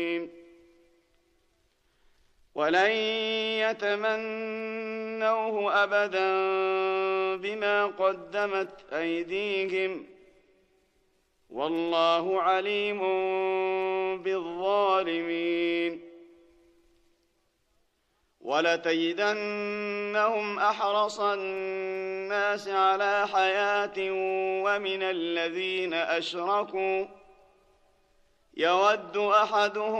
ولن يتمنوه أبدا بما قدمت أيديهم والله عليم بالظالمين ولتجدنهم أحرص الناس على حياة ومن الذين أشركوا يود أحدهم